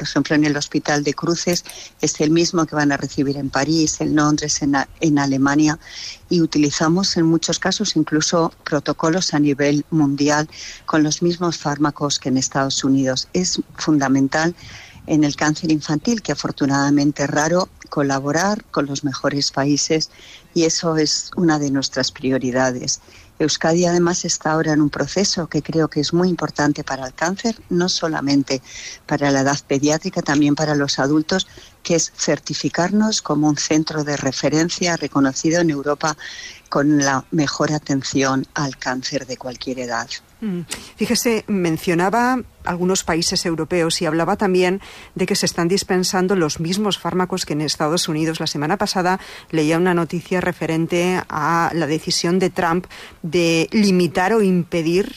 por ejemplo, en el Hospital de Cruces es el mismo que van a recibir en París, en Londres, en Alemania, y utilizamos en muchos casos incluso protocolos a nivel mundial con los mismos fármacos que en Estados Unidos. Es fundamental en el cáncer infantil, que afortunadamente es raro, colaborar con los mejores países, y eso es una de nuestras prioridades. Euskadi además está ahora en un proceso que creo que es muy importante para el cáncer, no solamente para la edad pediátrica, también para los adultos, que es certificarnos como un centro de referencia reconocido en Europa con la mejor atención al cáncer de cualquier edad. Fíjese, mencionaba algunos países europeos y hablaba también de que se están dispensando los mismos fármacos que en Estados Unidos. La semana pasada leía una noticia referente a la decisión de Trump de limitar o impedir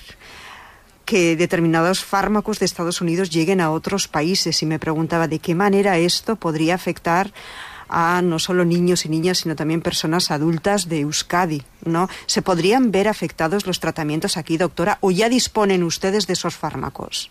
que determinados fármacos de Estados Unidos lleguen a otros países, y me preguntaba de qué manera esto podría afectar a no solo niños y niñas, sino también personas adultas de Euskadi, ¿no? ¿Se podrían ver afectados los tratamientos aquí, doctora, o ya disponen ustedes de esos fármacos?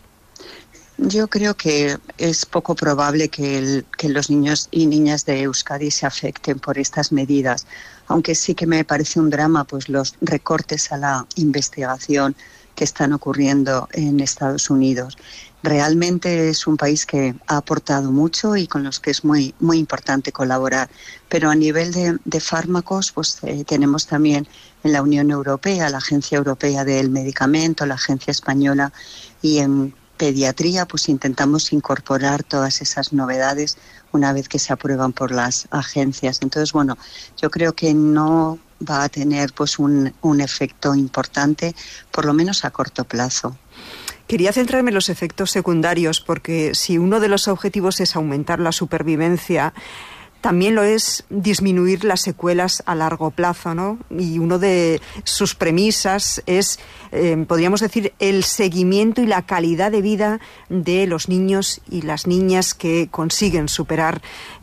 Yo creo que es poco probable que los niños y niñas de Euskadi se afecten por estas medidas, aunque sí que me parece un drama pues los recortes a la investigación que están ocurriendo en Estados Unidos. Realmente es un país que ha aportado mucho y con los que es muy, muy importante colaborar. Pero a nivel de fármacos, pues tenemos también en la Unión Europea, la Agencia Europea del Medicamento, la Agencia Española, y en pediatría pues intentamos incorporar todas esas novedades una vez que se aprueban por las agencias. Entonces, bueno, yo creo que no va a tener pues un efecto importante, por lo menos a corto plazo. Quería centrarme en los efectos secundarios, porque si uno de los objetivos es aumentar la supervivencia, también lo es disminuir las secuelas a largo plazo, ¿no? Y uno de sus premisas es, podríamos decir, el seguimiento y la calidad de vida de los niños y las niñas que consiguen superar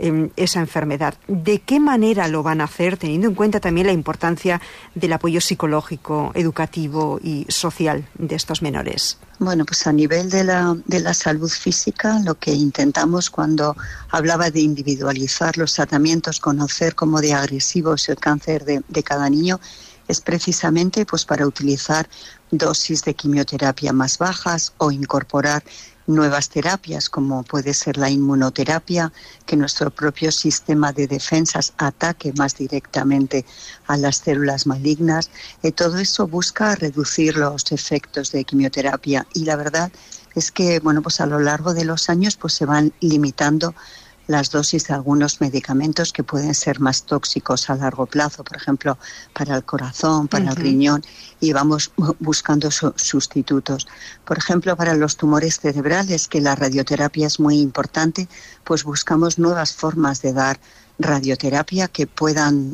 esa enfermedad. ¿De qué manera lo van a hacer, teniendo en cuenta también la importancia del apoyo psicológico, educativo y social de estos menores? Bueno, pues a nivel de la salud física, lo que intentamos cuando hablaba de individualizar los tratamientos, conocer cómo de agresivo es el cáncer de cada niño, es precisamente pues para utilizar dosis de quimioterapia más bajas o incorporar nuevas terapias, como puede ser la inmunoterapia, que nuestro propio sistema de defensas ataque más directamente a las células malignas. Todo eso busca reducir los efectos de quimioterapia, y la verdad es que bueno, pues a lo largo de los años pues se van limitando las dosis de algunos medicamentos que pueden ser más tóxicos a largo plazo, por ejemplo, para el corazón, para el riñón, y vamos buscando sustitutos. Por ejemplo, para los tumores cerebrales, que la radioterapia es muy importante, pues buscamos nuevas formas de dar radioterapia que puedan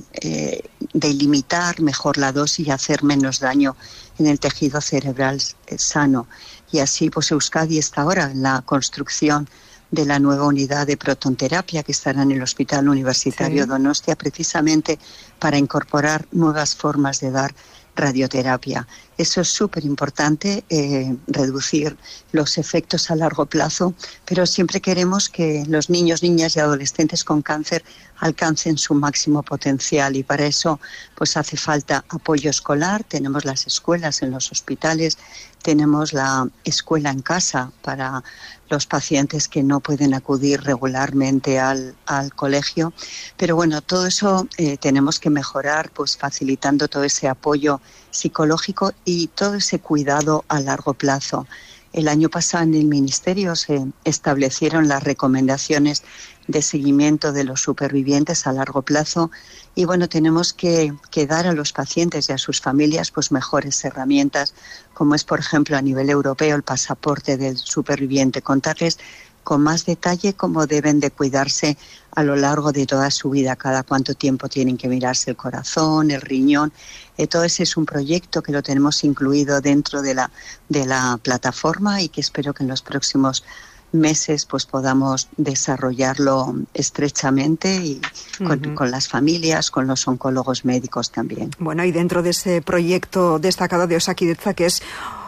delimitar mejor la dosis y hacer menos daño en el tejido cerebral sano. Y así, pues Euskadi está ahora en la construcción de la nueva unidad de protonterapia que estará en el Hospital Universitario Donostia, precisamente para incorporar nuevas formas de dar radioterapia. Eso es súper importante, reducir los efectos a largo plazo, pero siempre queremos que los niños, niñas y adolescentes con cáncer alcancen su máximo potencial, y para eso pues hace falta apoyo escolar. Tenemos las escuelas en los hospitales, tenemos la escuela en casa para los pacientes que no pueden acudir regularmente al colegio, pero bueno, todo eso tenemos que mejorar pues facilitando todo ese apoyo psicológico y todo ese cuidado a largo plazo. El año pasado en el Ministerio se establecieron las recomendaciones de seguimiento de los supervivientes a largo plazo, y bueno, tenemos que dar a los pacientes y a sus familias pues mejores herramientas, como es por ejemplo a nivel europeo el pasaporte del superviviente, contarles con más detalle cómo deben de cuidarse a lo largo de toda su vida, cada cuánto tiempo tienen que mirarse el corazón, el riñón. Todo ese es un proyecto que lo tenemos incluido dentro de la plataforma, y que espero que en los próximos meses pues podamos desarrollarlo estrechamente y con las familias, con los oncólogos médicos también. Bueno, y dentro de ese proyecto destacado de Osakidetza, que es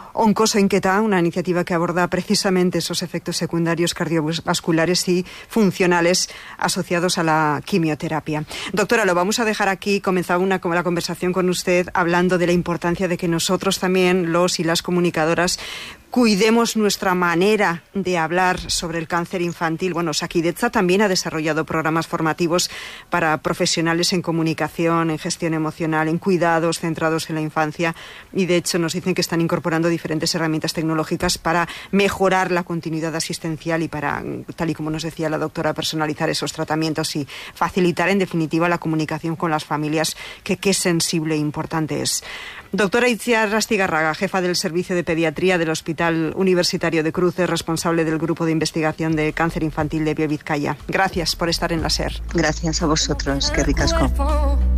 Oncoso Inquieta, una iniciativa que aborda precisamente esos efectos secundarios cardiovasculares y funcionales asociados a la quimioterapia. Doctora, lo vamos a dejar aquí. Comenzaba la conversación con usted hablando de la importancia de que nosotros también, los y las comunicadoras, cuidemos nuestra manera de hablar sobre el cáncer infantil. Bueno, Osakidetza también ha desarrollado programas formativos para profesionales en comunicación, en gestión emocional, en cuidados centrados en la infancia, y de hecho nos dicen que están incorporando diferentes herramientas tecnológicas para mejorar la continuidad asistencial y para, tal y como nos decía la doctora, personalizar esos tratamientos y facilitar en definitiva la comunicación con las familias, que qué sensible e importante es. Doctora Itziar Astigarraga, jefa del Servicio de Pediatría del Hospital Universitario de Cruces, responsable del Grupo de Investigación de Cáncer Infantil de BioVizcaya. Gracias por estar en la SER. Gracias a vosotros, qué ricasco.